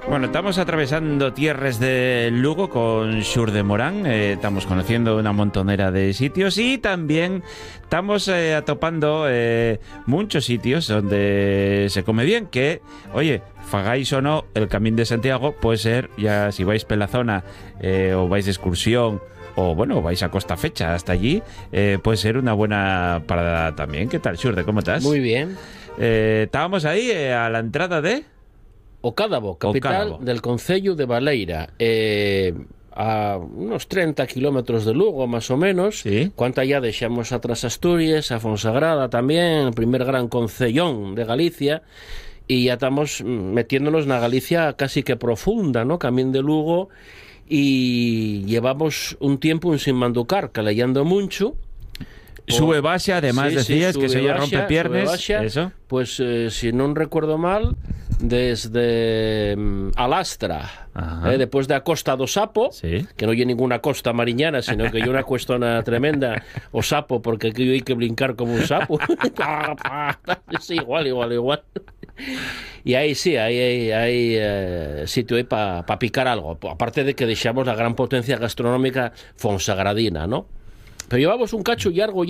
Bueno, estamos atravesando tierras de Lugo con Xur de Morán, estamos conociendo una montonera de sitios y también estamos atopando muchos sitios donde se come bien, que, oye, fagáis o no, el Camín de Santiago puede ser, ya si vais por la zona o vais de excursión o bueno, vais a Costa Fecha hasta allí, puede ser una buena parada también. ¿Qué tal, Xur? ¿Cómo estás? Muy bien. Estábamos ahí a la entrada de... Ocádabo, capital del concello de Baleira, a unos 30 kilómetros de Lugo, más o menos. Sí. Cuanta ya deixamos atrás Asturias, a Fonsagrada también, el primer gran concellón de Galicia, y ya estamos metiéndonos na Galicia casi que profunda, ¿no? Camín de Lugo, y llevamos un tiempo sin manducar, caleyando mucho. Sube baixa, además decías que se rompe piernas. Eso. Pues si no recuerdo mal, desde Alastra, después de a Costa do Sapo, sí, que no hay ninguna costa mariñana, sino que hay una cuestona tremenda, o sapo, porque aquí hay que brincar como un sapo. Sí, igual. Y ahí sí, hay sitio ahí para picar algo, aparte de que dejamos la gran potencia gastronómica fonsagradina, ¿no? Pero llevamos un cacho largo,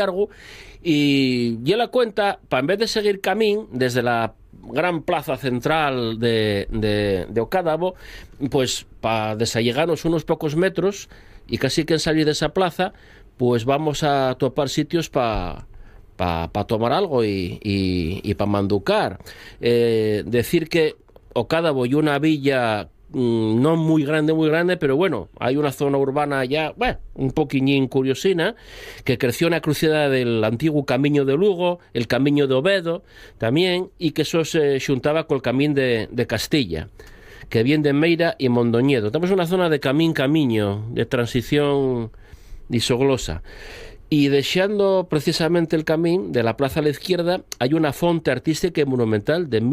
y ya la cuenta, para en vez de seguir camín desde la gran plaza central de Ocádabo, pues para desallegarnos unos pocos metros y casi que en salir de esa plaza, pues vamos a topar sitios para tomar algo y para manducar. Decir que Ocádabo y una villa no muy grande, pero bueno, hay una zona urbana ya, bueno, un poquillín curiosina, que creció en la cruciada del antiguo Camiño de Lugo, el Camiño de Ovedo también, y que eso se xuntaba col Camín de Castilla, que viene de Meira y Mondoñedo. Estamos en una zona de camiño, de transición isoglosa. Y dejando precisamente el camín de la plaza a la izquierda, hay una fonte artística y monumental de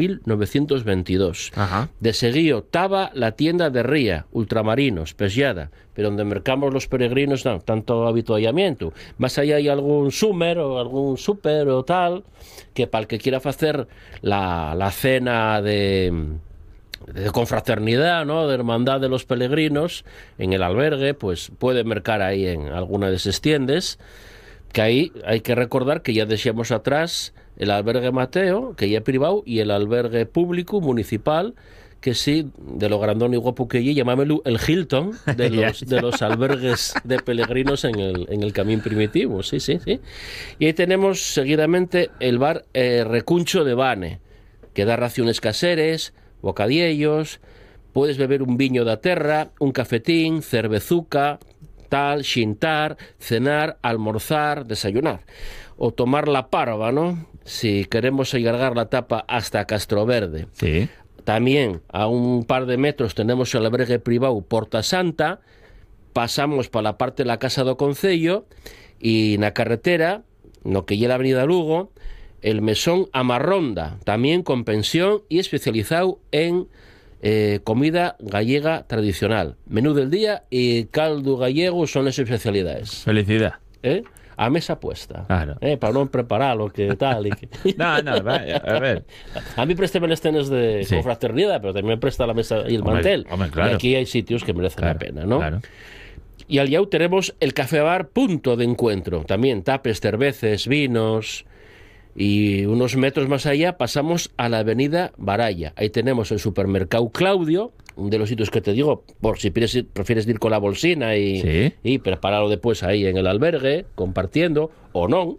1922. Ajá. De seguío estaba la tienda de Ría, ultramarinos, pesllada, pero donde mercamos los peregrinos no tanto habituallamiento. Más allá hay algún súmer o algún súper o tal, que para el que quiera hacer la cena de confraternidad, ¿no?, de hermandad de los peregrinos en el albergue, pues puede mercar ahí en alguna de esas tiendas, que ahí hay que recordar que ya decíamos atrás el albergue Mateo, que ya es privado, y el albergue público municipal, que sí, de lo grandón y guapo que allí, llamámelo el Hilton de los albergues de peregrinos en el Camín primitivo, sí. Y ahí tenemos seguidamente el bar Recuncho de Bane, que da raciones caseres, bocadiellos, puedes beber un viño da terra, un cafetín, cervezuca, tal, xintar, cenar, almorzar, desayunar, o tomar la parva, ¿no?, si queremos allargar la tapa hasta Castroverde. Sí. También a un par de metros tenemos el albergue privado Porta Santa, pasamos para la parte de la Casa do Concello, y na carretera, no que lle la avenida Lugo, el Mesón Amarronda, también con pensión y especializado en comida gallega tradicional. Menú del día y caldo gallego son las especialidades. Felicidad. A mesa puesta. Claro. Para no preparar lo que tal. No, vaya, a ver. A mí préstame las cenas de confraternidad, pero también me presta la mesa y el mantel. Hombre, claro. Y aquí hay sitios que merecen la pena, ¿no? Claro. Y al Yau tenemos el Café Bar Punto de Encuentro. También tapes, cervezas, vinos. Y unos metros más allá pasamos a la avenida Baralla. Ahí tenemos el supermercado Claudio, un de los sitios que te digo, por si prefieres ir con la bolsina y prepararlo después ahí en el albergue, compartiendo, o no.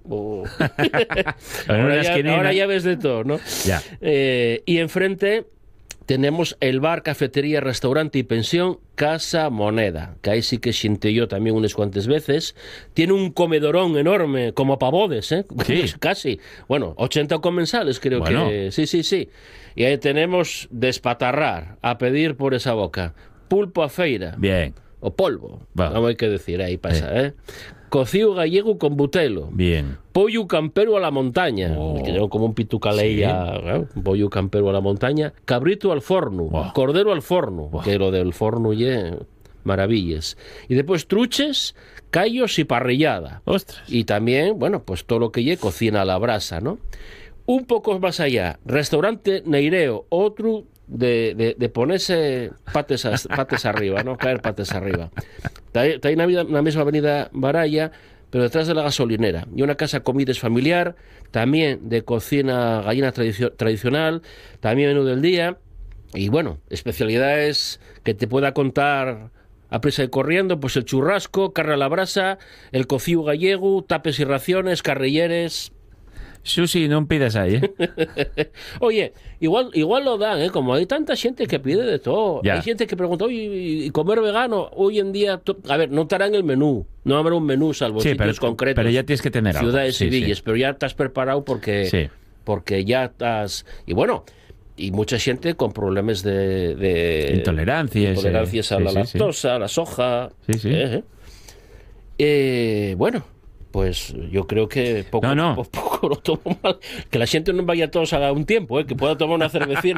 Ahora ya ves de todo, ¿no? Ya. Y enfrente tenemos el bar, cafetería, restaurante y pensión Casa Moneda, que ahí sí que xinté yo también unas cuantas veces. Tiene un comedorón enorme, como pavodes, Sí. Casi. Bueno, 80 comensales creo que... Sí. Y ahí tenemos despatarrar, a pedir por esa boca. Pulpo a feira. Bien. O polvo, Bueno. no hay que decir, ahí pasa, Cocío gallego con butelo. Bien. Pollo campero a la montaña, Oh. que tengo como un pitucaleya, un pollo campero a la montaña, cabrito al forno, Wow. cordero al forno, Wow. que lo del forno ye maravillas. Y después truches, callos y parrillada. Ostras. Y también, bueno, pues todo lo que ye cocina a la brasa, ¿no? Un poco más allá, restaurante Neireo, otro de ponerse pates arriba, ¿no? Caer pates arriba. Está ahí na mesma avenida Baralla, pero detrás de la gasolinera. Y una casa comides familiar, también de cocina gallina tradicional, también menú del día. Y bueno, especialidades que te pueda contar a prisa y corriendo, pues el churrasco, carne a la brasa, el cocido gallego, tapes y raciones, carrilleres... Susi, non pidas aí, Oye, igual lo dan, como hay tanta gente que pide de todo. Ya. Hay gente que pregunta, oye, ¿y comer vegano? Hoy en día, a ver, no estará en el menú, no habrá un menú salvo sitios concretos. Pero ya tienes que tener algo. Ciudades Sí, y villas, sí. pero ya estás preparado porque ya estás... Y bueno, y mucha gente con problemas de intolerancias a la lactosa, a la soja. Sí, sí. Bueno, pues yo creo que poco lo tomo mal. Que la gente no vaya todos a un tiempo, que pueda tomar una cervecina